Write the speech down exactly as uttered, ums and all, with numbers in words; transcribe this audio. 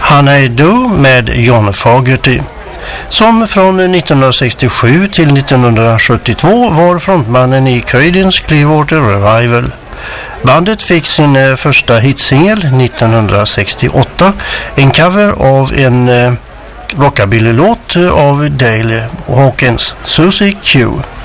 Hannah Do med John Fogerty, som från nittonhundrasextiosju till nittonhundrasjuttiotvå var frontmannen i Creedence Clearwater Revival. Bandet fick sin första hitsingel nittonhundrasextioåtta, en cover av en rockabilly-låt av Dale Hawkins, Susie Q.